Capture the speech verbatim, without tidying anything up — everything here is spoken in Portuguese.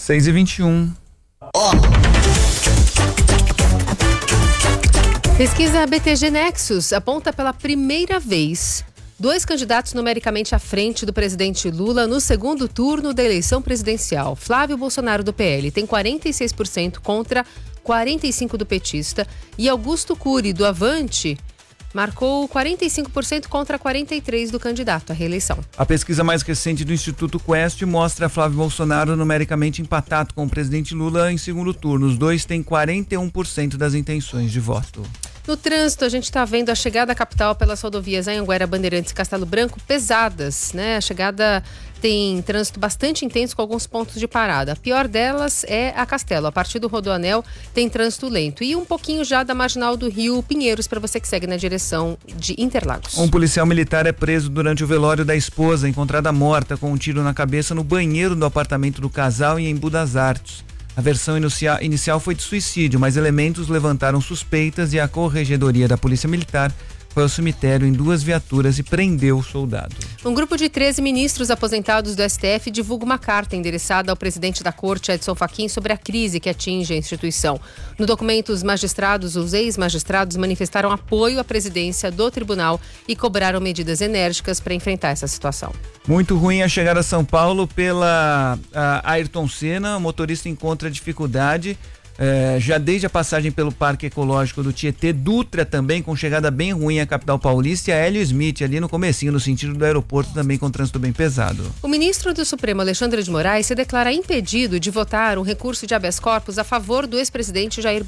seis e vinte e um. Pesquisa B T G Nexus aponta pela primeira vez dois candidatos numericamente à frente do presidente Lula no segundo turno da eleição presidencial. Flávio Bolsonaro, do P L, tem quarenta e seis por cento contra quarenta e cinco por cento do petista, e Augusto Cury, do Avante, marcou quarenta e cinco por cento contra quarenta e três por cento do candidato à reeleição. A pesquisa mais recente do Instituto Quest mostra Flávio Bolsonaro numericamente empatado com o presidente Lula em segundo turno. Os dois têm quarenta e um por cento das intenções de voto. No trânsito, a gente está vendo a chegada à capital pelas rodovias Anhanguera, Bandeirantes e Castelo Branco pesadas, né? A chegada tem trânsito bastante intenso com alguns pontos de parada. A pior delas é a Castelo. A partir do Rodoanel tem trânsito lento. E um pouquinho já da Marginal do Rio Pinheiros, para você que segue na direção de Interlagos. Um policial militar é preso durante o velório da esposa, encontrada morta com um tiro na cabeça no banheiro do apartamento do casal em Embu das Artes. A versão inicial foi de suicídio, mas elementos levantaram suspeitas e a Corregedoria da Polícia Militar foi ao cemitério em duas viaturas e prendeu o soldado. Um grupo de treze ministros aposentados do S T F divulga uma carta endereçada ao presidente da Corte, Edson Fachin, sobre a crise que atinge a instituição. No documento, os magistrados, os ex-magistrados, manifestaram apoio à presidência do tribunal e cobraram medidas enérgicas para enfrentar essa situação. Muito ruim a chegada a São Paulo pela a Ayrton Senna. O motorista encontra dificuldade é, já desde a passagem pelo Parque Ecológico do Tietê. Dutra também com chegada bem ruim à capital paulista, e a Hélio Smith ali no comecinho, no sentido do aeroporto, também com trânsito bem pesado. O ministro do Supremo, Alexandre de Moraes, se declara impedido de votar um recurso de habeas corpus a favor do ex-presidente Jair